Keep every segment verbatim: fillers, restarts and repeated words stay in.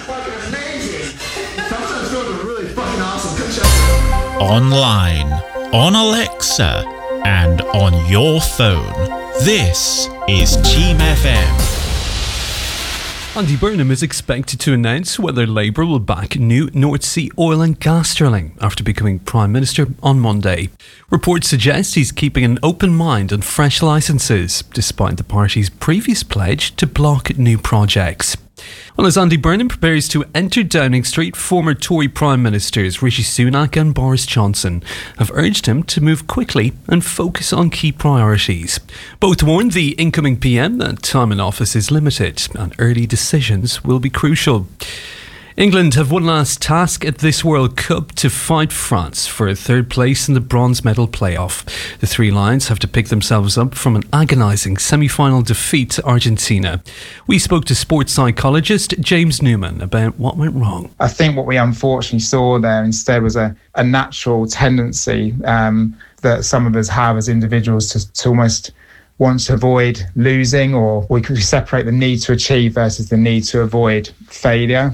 fucking amazing. Sometimes films are really fucking awesome. Come check it out. Online, on Alexa, and on your phone. This is Team F M. Andy Burnham is expected to announce whether Labour will back new North Sea oil and gas drilling after becoming Prime Minister on Monday. Reports suggest he's keeping an open mind on fresh licences, despite the party's previous pledge to block new projects. Well, as Andy Burnham prepares to enter Downing Street, former Tory Prime Ministers Rishi Sunak and Boris Johnson have urged him to move quickly and focus on key priorities. Both warned the incoming P M that time in office is limited and early decisions will be crucial. England have one last task at this World Cup to fight France for a third place in the bronze medal playoff. The Three Lions have to pick themselves up from an agonising semi-final defeat to Argentina. We spoke to sports psychologist James Newman about what went wrong. I think what we unfortunately saw there instead was a, a natural tendency um, that some of us have as individuals to, to almost want to avoid losing, or we could separate the need to achieve versus the need to avoid failure.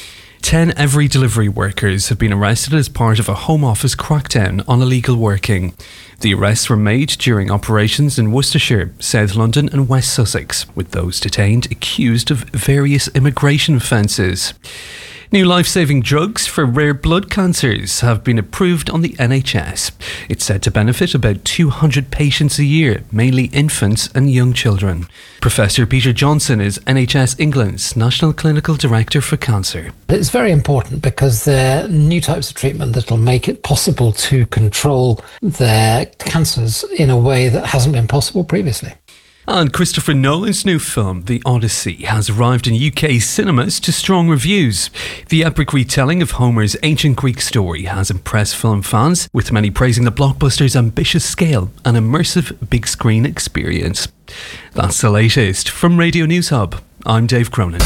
Ten Every delivery workers have been arrested as part of a Home Office crackdown on illegal working. The arrests were made during operations in Worcestershire, South London and West Sussex, with those detained accused of various immigration offences. New life-saving drugs for rare blood cancers have been approved on the N H S. It's said to benefit about two hundred patients a year, mainly infants and young children. Professor Peter Johnson is N H S England's National Clinical Director for Cancer. It's very important because they're new types of treatment that will make it possible to control their cancers in a way that hasn't been possible previously. And Christopher Nolan's new film, The Odyssey, has arrived in U K cinemas to strong reviews. The epic retelling of Homer's ancient Greek story has impressed film fans, with many praising the blockbuster's ambitious scale and immersive big screen experience. That's the latest from Radio News Hub. I'm Dave Cronin.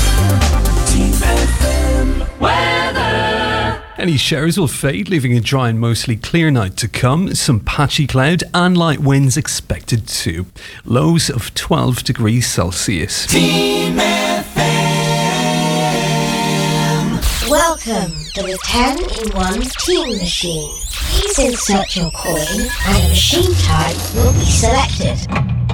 Any showers will fade, leaving a dry and mostly clear night to come. Some patchy cloud and light winds expected too. Lows of twelve degrees Celsius. Team F M. Welcome to the ten in one Team Machine. Please insert your coin and a machine type will be selected.